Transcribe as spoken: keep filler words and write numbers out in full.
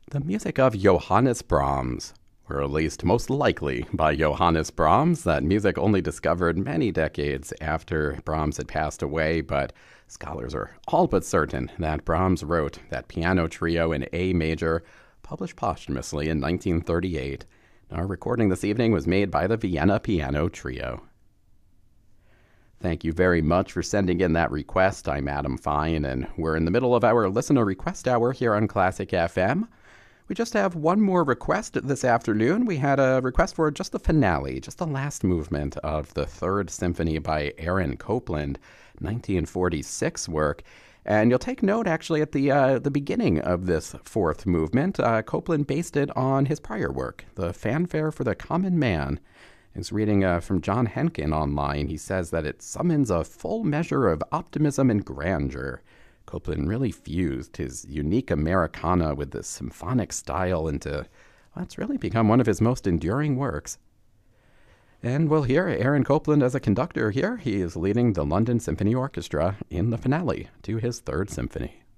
The music of Johannes Brahms, or released most likely by Johannes Brahms, that music only discovered many decades after Brahms had passed away, but scholars are all but certain that Brahms wrote that piano trio in A major, published posthumously in nineteen thirty-eight. Our recording this evening was made by the Vienna Piano Trio. Thank you very much for sending in that request. I'm Adam Fine, and we're in the middle of our Listener Request Hour here on Classic F M. We just have one more request this afternoon. We had a request for just the finale, just the last movement of the Third Symphony by Aaron Copland, nineteen forty-six work. And you'll take note, actually, at the uh, the beginning of this fourth movement, uh, Copland based it on his prior work, The Fanfare for the Common Man. He's reading uh, from John Henkin online. He says that it summons a full measure of optimism and grandeur. Copland really fused his unique Americana with the symphonic style into what's really become one of his most enduring works. And we'll hear Aaron Copland as a conductor here. He is leading the London Symphony Orchestra in the finale to his Third Symphony.